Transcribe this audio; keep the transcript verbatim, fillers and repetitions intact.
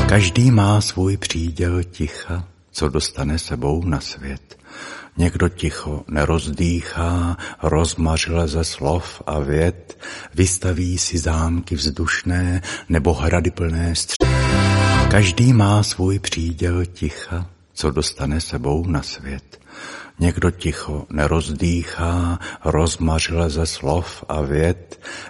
Každý má svůj příděl ticha, co dostane sebou na svět. Někdo ticho nerozdýchá, rozmařile ze slov a vět, vystaví si zámky vzdušné nebo hrady plné střel. Každý má svůj příděl ticha, co dostane sebou na svět. Někdo ticho nerozdýchá, rozmařile ze slov a vět,